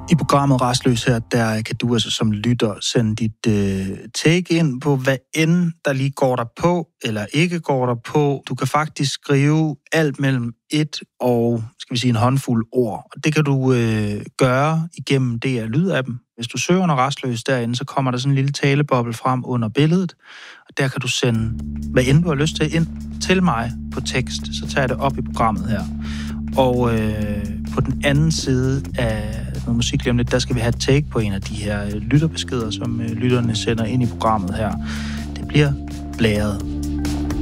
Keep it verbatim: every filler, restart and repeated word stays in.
I programmet Rastløs her, der kan du altså som lytter sende dit øh, take ind på, hvad end der lige går der på, eller ikke går der på. Du kan faktisk skrive alt mellem et og, skal vi sige, en håndfuld ord. Og det kan du øh, gøre igennem D R Lyd-appen. Hvis du søger under Rastløs derinde, så kommer der sådan en lille taleboble frem under billedet. Og der kan du sende, hvad end du har lyst til, ind til mig på tekst. Så tager jeg det op i programmet her. Og øh, på den anden side af noget musik lige om lidt, der skal vi have et take på en af de her lytterbeskeder, som øh, lytterne sender ind i programmet her. Det bliver blæret.